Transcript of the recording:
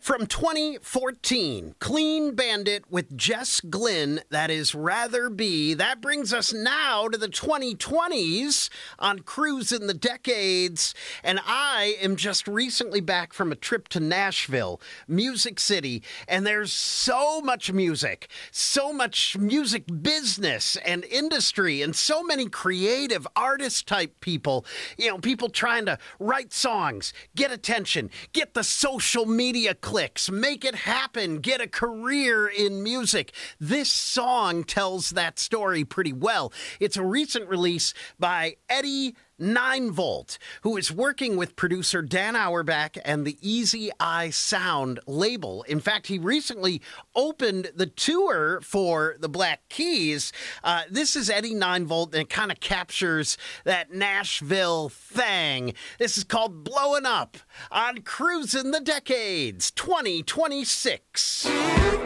From 2014, Clean Bandit with Jess Glynn, that is Rather Be. That brings us now to the 2020s on Cruise in the Decades. And I am just recently back from a trip to Nashville, Music City. And there's so much music business and industry, and so many creative artist type people. You know, people trying to write songs, get attention, get the social media clicks, make it happen, get a career in music. This song tells that story pretty well. It's a recent release by Eddie 9Volt, who is working with producer Dan Auerbach and the Easy Eye Sound label. In fact, he recently opened the tour for the Black Keys. This is Eddie 9Volt, and it kind of captures that Nashville thing. This is called Blowing Up on Cruising the Decades 2026.